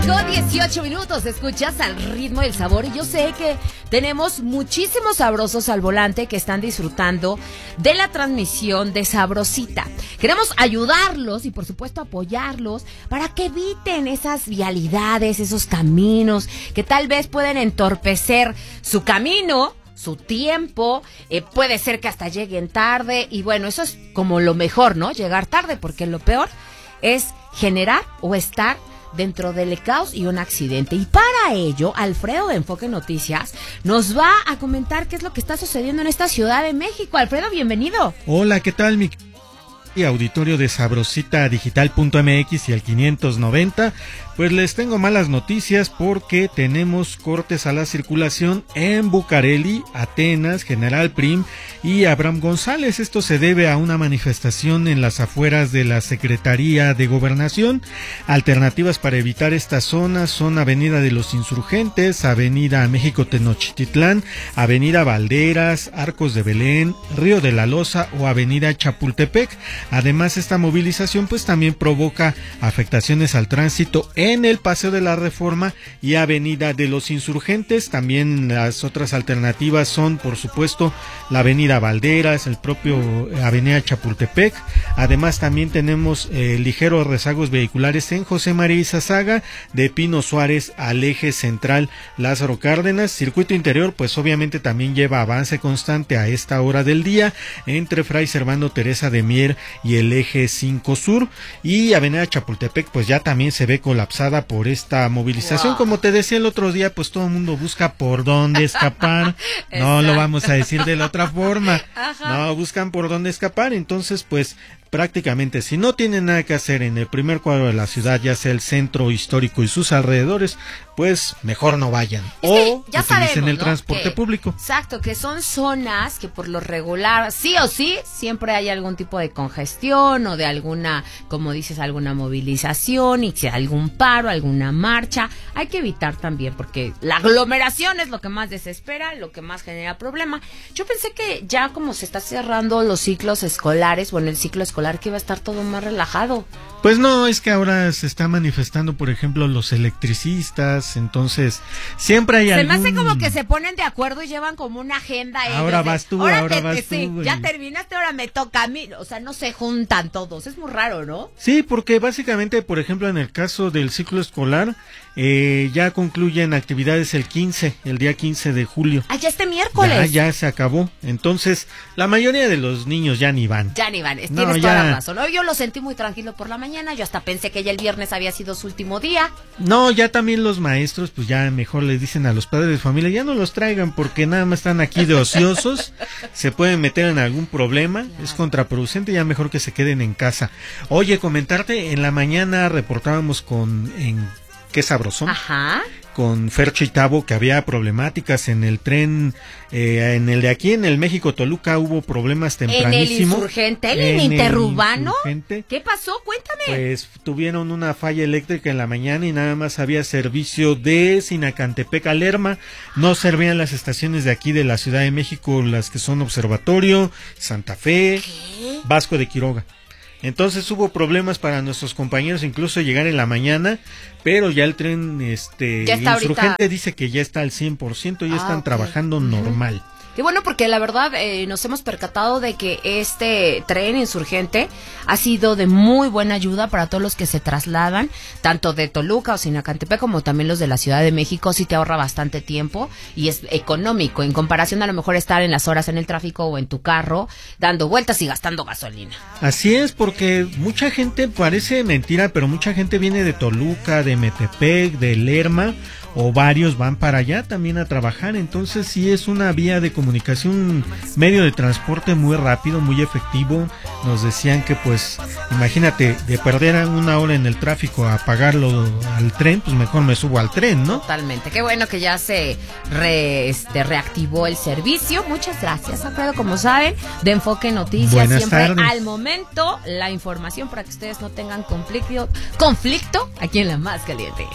8:18, escuchas Al Ritmo del Sabor y yo sé que tenemos muchísimos sabrosos al volante que están disfrutando de la transmisión de Sabrosita. Queremos ayudarlos y por supuesto apoyarlos para que eviten esas vialidades, esos caminos que tal vez pueden entorpecer su camino, su tiempo, puede ser que hasta lleguen tarde y bueno, eso es como lo mejor, ¿no? Llegar tarde, porque lo peor es generar o estar dentro del caos y un accidente. Y para ello, Alfredo de Enfoque Noticias nos va a comentar qué es lo que está sucediendo en esta Ciudad de México. Alfredo, bienvenido. Hola, ¿qué tal, mi auditorio de sabrositadigital.mx y el 590? Pues les tengo malas noticias porque tenemos cortes a la circulación en Bucareli, Atenas, General Prim y Abraham González. Esto se debe a una manifestación en las afueras de la Secretaría de Gobernación. Alternativas para evitar esta zona son Avenida de los Insurgentes, Avenida México Tenochtitlán, Avenida Valderas, Arcos de Belén, Río de la Loza o Avenida Chapultepec. Además, esta movilización pues también provoca afectaciones al tránsito en el Paseo de la Reforma y Avenida de los Insurgentes. También las otras alternativas son, por supuesto, la Avenida Valderas, el propio Avenida Chapultepec. Además, también tenemos ligeros rezagos vehiculares en José María Izazaga, de Pino Suárez al eje central Lázaro Cárdenas. Circuito interior, pues obviamente también lleva avance constante a esta hora del día entre Fray Servando Teresa de Mier y el eje 5 Sur, y Avenida Chapultepec pues ya también se ve colapsada por esta movilización. Wow. Como te decía el otro día, pues todo el mundo busca por dónde escapar. No lo vamos a decir de la otra forma. Ajá. No, buscan por dónde escapar. Entonces pues prácticamente si no tienen nada que hacer en el primer cuadro de la ciudad, ya sea el centro histórico y sus alrededores, pues mejor no vayan o ya utilicen sabemos, el transporte público. Exacto, que son zonas que por lo regular, sí o sí, siempre hay algún tipo de congestión o de alguna, como dices, alguna movilización y si hay algún paro, alguna marcha. Hay que evitar también porque la aglomeración es lo que más desespera, lo que más genera problema. Yo pensé que ya como se está cerrando los ciclos escolares, bueno, el ciclo escolar, que iba a estar todo más relajado. Pues no, es que ahora se está manifestando, por ejemplo, los electricistas, entonces siempre hay algún... Se me hace como que se ponen de acuerdo y llevan como una agenda. Ahora vas tú, ahora vas tú. Sí, ya terminaste, ahora me toca a mí. O sea, no se juntan todos, es muy raro, ¿no? Sí, porque básicamente, por ejemplo, en el caso del ciclo escolar, ya concluyen actividades el día 15 de julio. Ah, ya este miércoles. Ya se acabó. Entonces, la mayoría de los niños ya ni van. Tienes toda la razón. Yo lo sentí muy tranquilo por la mañana, yo hasta pensé que ya el viernes había sido su último día. No, ya también los maestros, pues ya mejor les dicen a los padres de familia, ya no los traigan porque nada más están aquí de ociosos, se pueden meter en algún problema, claro. Es contraproducente, ya mejor que se queden en casa. Oye, comentarte, en la mañana reportábamos Qué Sabrosón. Ajá. Con Fercho y Tabo, que había problemáticas en el tren, en el de aquí, en el México-Toluca, hubo problemas tempranísimo. ¿En el Insurgente? ¿En el Interurbano? ¿Qué pasó? Cuéntame. Pues tuvieron una falla eléctrica en la mañana y nada más había servicio de Sinacantepec a Lerma. No servían las estaciones de aquí de la Ciudad de México, las que son Observatorio, Santa Fe, ¿qué? Vasco de Quiroga. Entonces hubo problemas para nuestros compañeros, incluso llegar en la mañana, pero ya el tren Insurgente ahorita dice que ya está al 100%, ya están trabajando normal. Qué bueno, porque la verdad nos hemos percatado de que este tren Insurgente ha sido de muy buena ayuda para todos los que se trasladan, tanto de Toluca o Sinacantepec como también los de la Ciudad de México. Sí te ahorra bastante tiempo y es económico en comparación a lo mejor estar en las horas en el tráfico o en tu carro dando vueltas y gastando gasolina. Así es, porque mucha gente, parece mentira, pero mucha gente viene de Toluca, de Metepec, de Lerma, o varios van para allá también a trabajar. Entonces sí es una vía de comunicación, medio de transporte muy rápido, muy efectivo. Nos decían que pues imagínate, de perder una hora en el tráfico a pagarlo al tren, pues mejor me subo al tren, ¿no? Totalmente, qué bueno que ya se reactivó el servicio. Muchas gracias, Alfredo, como saben, de Enfoque Noticias. Buenas siempre tardes. Al momento, la información para que ustedes no tengan conflicto aquí en La Más Caliente.